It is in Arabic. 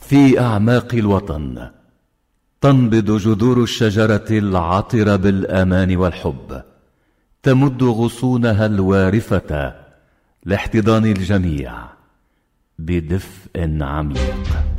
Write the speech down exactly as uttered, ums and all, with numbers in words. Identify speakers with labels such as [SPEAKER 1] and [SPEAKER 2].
[SPEAKER 1] في أعماق الوطن تنبض جذور الشجرة العطرة بالأمان والحب، تمد غصونها الوارفة لاحتضان الجميع بدفء عميق.